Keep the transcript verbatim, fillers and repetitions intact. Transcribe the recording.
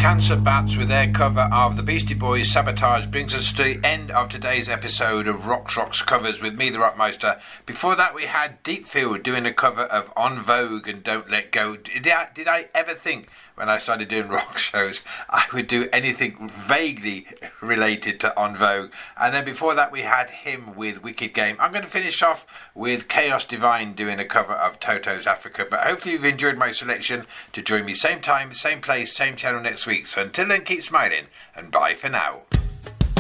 Cancer Bats with their cover of the Beastie Boys' Sabotage brings us to the end of today's episode of Rock Rocks Covers with me, the Rockmeister. Before that we had Deepfield doing a cover of On Vogue and Don't Let Go. Did I, did I ever think when I started doing rock shows I would do anything vaguely related to On Vogue? And then before that we had him with Wicked Game. I'm going to finish off with Chaos Divine doing a cover of Toto's Africa, but hopefully you've enjoyed my selection. To join me same time, same place, same channel next week. So until then, keep smiling and bye for now.